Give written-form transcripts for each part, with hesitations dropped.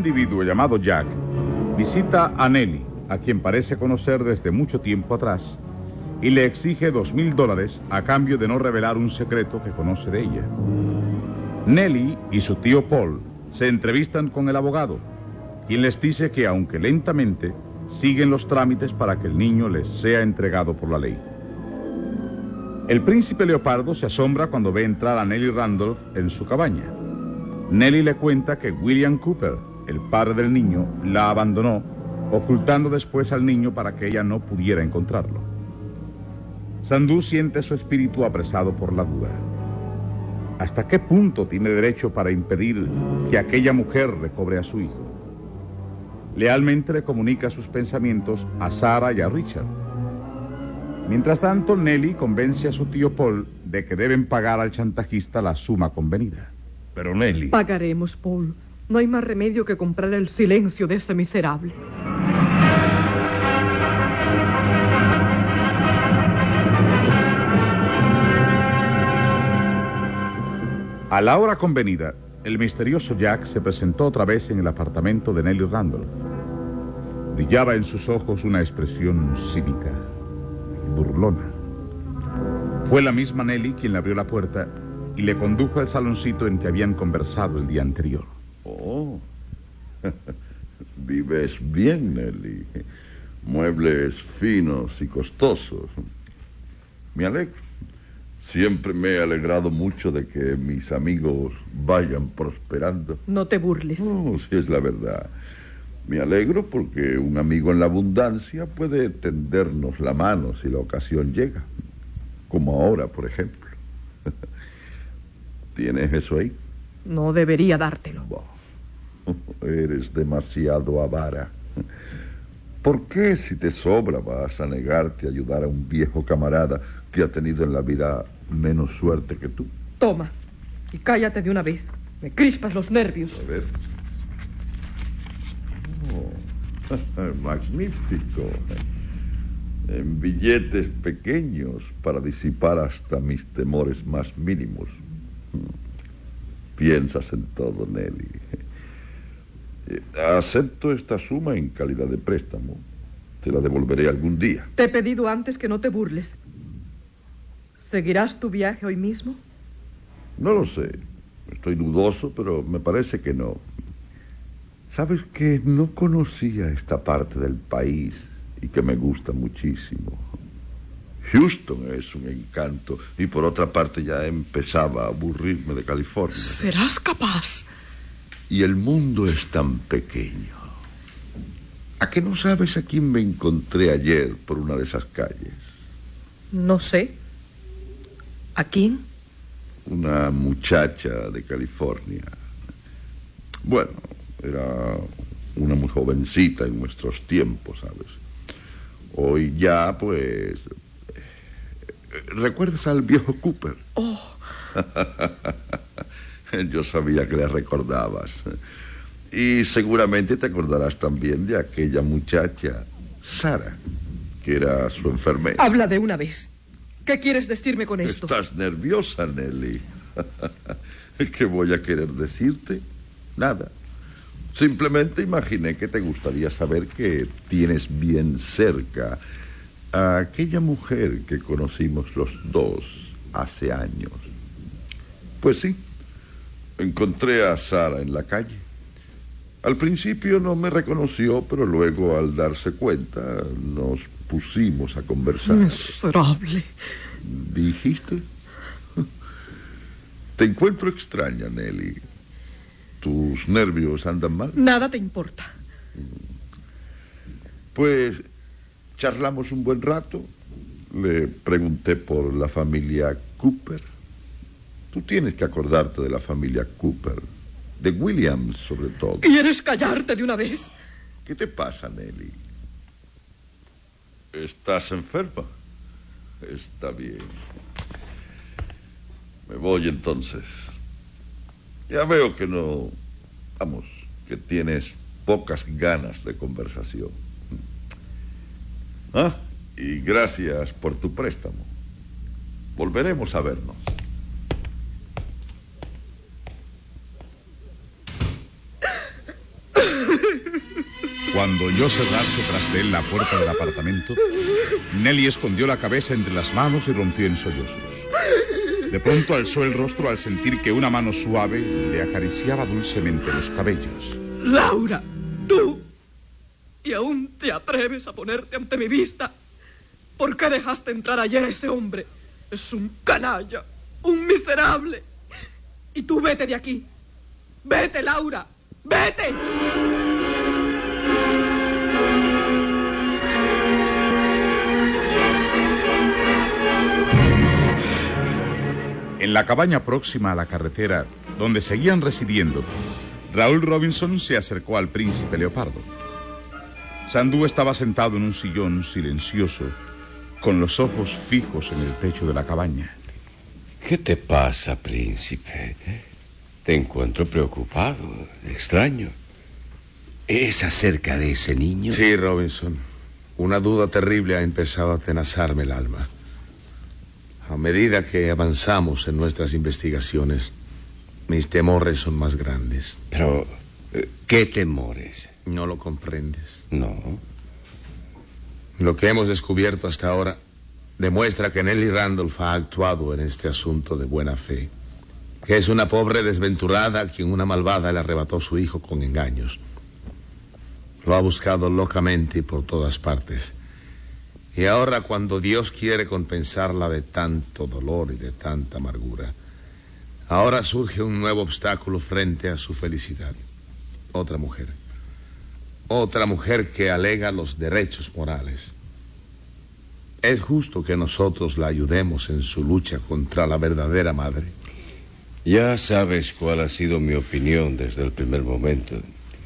individuo llamado Jack visita a Nellie, a quien parece conocer desde mucho tiempo atrás, y le exige $2,000 a cambio de no revelar un secreto que conoce de ella. Nellie y su tío Paul se entrevistan con el abogado, quien les dice que, aunque lentamente, siguen los trámites para que el niño les sea entregado por la ley. El príncipe Leopardo se asombra cuando ve entrar a Nellie Randolph en su cabaña. Nellie le cuenta que William Cooper, el padre del niño, la abandonó, ocultando después al niño para que ella no pudiera encontrarlo. Sandú siente su espíritu apresado por la duda. ¿Hasta qué punto tiene derecho para impedir que aquella mujer recobre a su hijo? Lealmente le comunica sus pensamientos a Sarah y a Richard. Mientras tanto, Nellie convence a su tío Paul de que deben pagar al chantajista la suma convenida. Pero Nellie... Pagaremos, Paul. No hay más remedio que comprar el silencio de ese miserable. A la hora convenida, el misterioso Jack se presentó otra vez en el apartamento de Nellie Randolph. Brillaba en sus ojos una expresión cínica y burlona. Fue la misma Nellie quien le abrió la puerta y le condujo al saloncito en que habían conversado el día anterior. Oh, vives bien, Nellie. Muebles finos y costosos. Me alegro. Siempre me he alegrado mucho de que mis amigos vayan prosperando. No te burles. No, si es la verdad. Me alegro porque un amigo en la abundancia puede tendernos la mano si la ocasión llega. Como ahora, por ejemplo. ¿Tienes eso ahí? No debería dártelo. Eres demasiado avara. ¿Por qué, si te sobra, vas a negarte a ayudar a un viejo camarada que ha tenido en la vida menos suerte que tú? Toma, y cállate de una vez. Me crispas los nervios. A ver. Magnífico. En billetes pequeños para disipar hasta mis temores más mínimos. Piensas en todo, Nellie. Acepto esta suma en calidad de préstamo. Te la devolveré algún día. Te he pedido antes que no te burles. ¿Seguirás tu viaje hoy mismo? No lo sé. Estoy dudoso, pero me parece que no. ¿Sabes que no conocía esta parte del país y que me gusta muchísimo? Houston es un encanto y por otra parte ya empezaba a aburrirme de California. ¿Serás capaz? Y el mundo es tan pequeño. ¿A qué no sabes a quién me encontré ayer por una de esas calles? No sé. ¿A quién? Una muchacha de California. Bueno, era una muy jovencita en nuestros tiempos, ¿sabes? Hoy ya, pues... ¿Recuerdas al viejo Cooper? Oh. Yo sabía que le recordabas. Y seguramente te acordarás también de aquella muchacha, Sarah, que era su enfermera. Habla de una vez. ¿Qué quieres decirme con esto? Estás nerviosa, Nellie. ¿Qué voy a querer decirte? Nada. Simplemente imaginé que te gustaría saber que tienes bien cerca a aquella mujer que conocimos los dos hace años. Pues sí, encontré a Sarah en la calle. Al principio no me reconoció, pero luego, al darse cuenta, nos pusimos a conversar. Miserable. ¿Dijiste? Te encuentro extraña, Nellie. ¿Tus nervios andan mal? Nada te importa. Pues charlamos un buen rato. Le pregunté por la familia Cooper. Tú tienes que acordarte de la familia Cooper. De Williams, sobre todo. ¿Quieres callarte de una vez? ¿Qué te pasa, Nellie? ¿Estás enferma? Está bien. Me voy entonces. Ya veo que no... Vamos, que tienes pocas ganas de conversación. Ah, y gracias por tu préstamo. Volveremos a vernos. Cuando oyó cerrarse tras de él la puerta del apartamento, Nelly escondió la cabeza entre las manos y rompió en sollozos. De pronto alzó el rostro al sentir que una mano suave le acariciaba dulcemente los cabellos. Laura, tú. ¿Y aún te atreves a ponerte ante mi vista? ¿Por qué dejaste entrar ayer a ese hombre? Es un canalla, un miserable. Y tú vete de aquí. Vete, Laura, vete. En la cabaña próxima a la carretera, donde seguían residiendo, Raúl Robinson se acercó al príncipe Leopardo. Sandú estaba sentado en un sillón silencioso, con los ojos fijos en el techo de la cabaña. ¿Qué te pasa, príncipe? Te encuentro preocupado, extraño. ¿Es acerca de ese niño? Sí, Robinson. Una duda terrible ha empezado a atenazarme el alma. A medida que avanzamos en nuestras investigaciones, mis temores son más grandes. Pero, ¿qué temores? ¿No lo comprendes? No. Lo que hemos descubierto hasta ahora demuestra que Nelly Randolph ha actuado en este asunto de buena fe, que es una pobre desventurada a quien una malvada le arrebató su hijo con engaños. Lo ha buscado locamente y por todas partes. Y ahora, cuando Dios quiere compensarla de tanto dolor y de tanta amargura, ahora surge un nuevo obstáculo frente a su felicidad. Otra mujer. Otra mujer que alega los derechos morales. ¿Es justo que nosotros la ayudemos en su lucha contra la verdadera madre? Ya sabes cuál ha sido mi opinión desde el primer momento.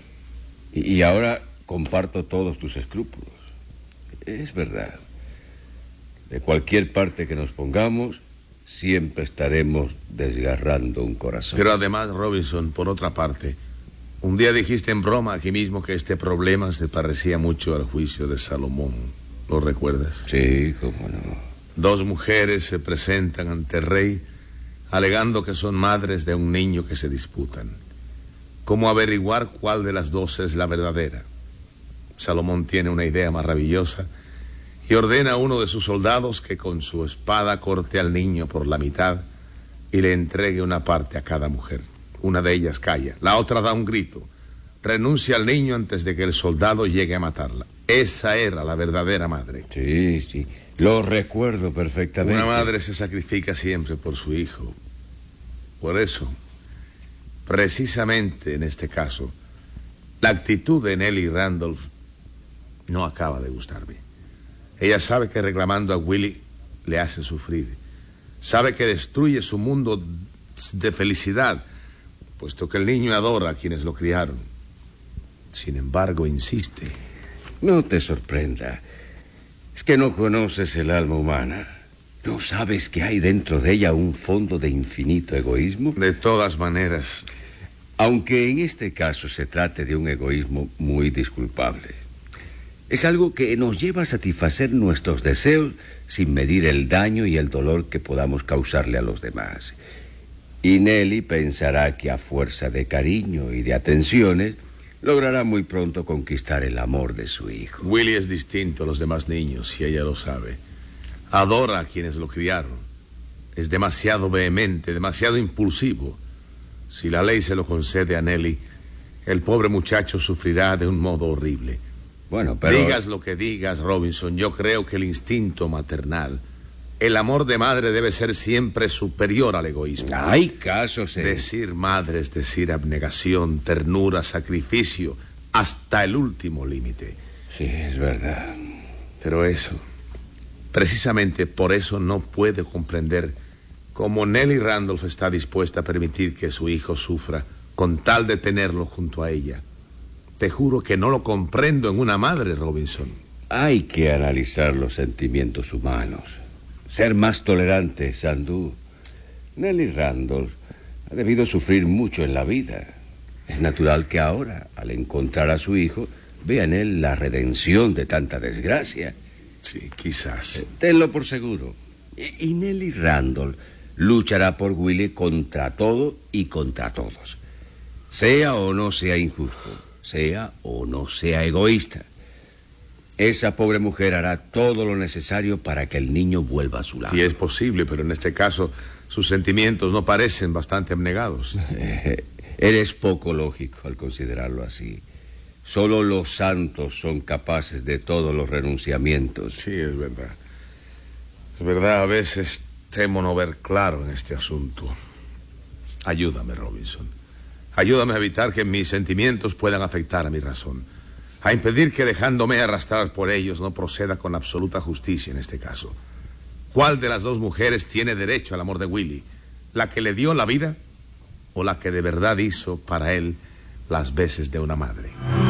Y ahora comparto todos tus escrúpulos. Es verdad. De cualquier parte que nos pongamos, siempre estaremos desgarrando un corazón. Pero además, Robinson, por otra parte, un día dijiste en broma aquí mismo que este problema se parecía mucho al juicio de Salomón. ¿Lo recuerdas? Sí, cómo no. Dos mujeres se presentan ante el rey alegando que son madres de un niño que se disputan. ¿Cómo averiguar cuál de las dos es la verdadera? Salomón tiene una idea maravillosa y ordena a uno de sus soldados que con su espada corte al niño por la mitad y le entregue una parte a cada mujer. Una de ellas calla, la otra da un grito, renuncia al niño antes de que el soldado llegue a matarla. Esa era la verdadera madre. Sí, sí, lo recuerdo perfectamente. Una madre se sacrifica siempre por su hijo. Por eso, precisamente en este caso, la actitud de Nelly Randolph no acaba de gustarme. Ella sabe que reclamando a Willie le hace sufrir. Sabe que destruye su mundo de felicidad, puesto que el niño adora a quienes lo criaron. Sin embargo, insiste. No te sorprenda. Es que no conoces el alma humana. ¿No sabes que hay dentro de ella un fondo de infinito egoísmo? De todas maneras, aunque en este caso se trate de un egoísmo muy disculpable, es algo que nos lleva a satisfacer nuestros deseos sin medir el daño y el dolor que podamos causarle a los demás. Y Nelly pensará que a fuerza de cariño y de atenciones logrará muy pronto conquistar el amor de su hijo. Willie es distinto a los demás niños y ella lo sabe. Adora a quienes lo criaron. Es demasiado vehemente, demasiado impulsivo. Si la ley se lo concede a Nelly, el pobre muchacho sufrirá de un modo horrible. Bueno, pero... Digas lo que digas, Robinson, yo creo que el instinto maternal, el amor de madre debe ser siempre superior al egoísmo. Hay casos en... Decir madre es decir abnegación, ternura, sacrificio, hasta el último límite. Sí, es verdad. Pero eso, precisamente por eso no puede comprender cómo Nelly Randolph está dispuesta a permitir que su hijo sufra con tal de tenerlo junto a ella. Te juro que no lo comprendo en una madre, Robinson. Hay que analizar los sentimientos humanos. Ser más tolerante, Sandú. Nelly Randolph ha debido sufrir mucho en la vida. Es natural que ahora, al encontrar a su hijo, vea en él la redención de tanta desgracia. Sí, quizás. Tenlo por seguro. Y Nelly Randolph luchará por Willie contra todo y contra todos. Sea o no sea injusto, sea o no sea egoísta. Esa pobre mujer hará todo lo necesario para que el niño vuelva a su lado. Sí, es posible, pero en este caso sus sentimientos no parecen bastante abnegados. Eres poco lógico al considerarlo así. Solo los santos son capaces de todos los renunciamientos. Sí, es verdad. Es verdad, a veces temo no ver claro en este asunto. Ayúdame, Robinson. Ayúdame a evitar que mis sentimientos puedan afectar a mi razón. A impedir que dejándome arrastrar por ellos no proceda con absoluta justicia en este caso. ¿Cuál de las dos mujeres tiene derecho al amor de Willie? ¿La que le dio la vida o la que de verdad hizo para él las veces de una madre?